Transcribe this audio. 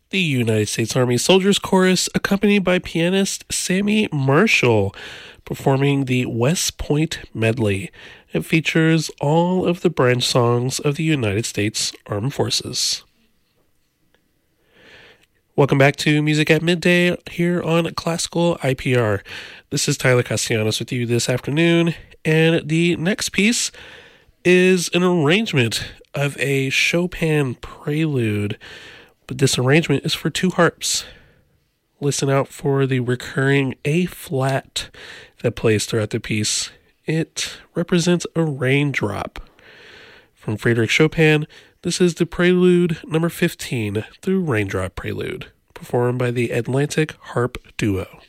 The United States Army Soldiers Chorus, accompanied by pianist Sammy Marshall, performing the West Point Medley. It features all of the branch songs of the United States Armed Forces. Welcome back to Music at Midday here on Classical IPR. This is Tyler Castellanos with you this afternoon, and the next piece is an arrangement of a Chopin prelude, but this arrangement is for two harps. Listen out for the recurring A-flat that plays throughout the piece. It represents a raindrop. From Frédéric Chopin, this is the Prelude number 15, the Raindrop Prelude, performed by the Atlantic Harp Duo.